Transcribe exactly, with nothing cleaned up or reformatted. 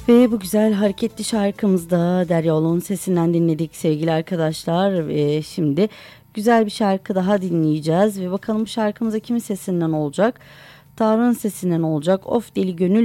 Ve bu güzel hareketli şarkımızda Derya Oğuz'un sesinden dinledik sevgili arkadaşlar. Ve şimdi güzel bir şarkı daha dinleyeceğiz ve bakalım bu şarkımıza kimin sesinden olacak? Tarık'ın sesinden olacak. Of Deli Gönül